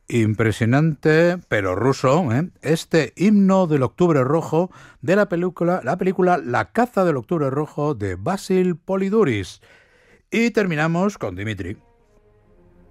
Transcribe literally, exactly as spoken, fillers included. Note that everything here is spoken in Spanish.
Impresionante, pero ruso, ¿eh? Este himno del Octubre Rojo de la película, la película La caza del Octubre Rojo de Basil Poliduris. Y terminamos con Dimitri.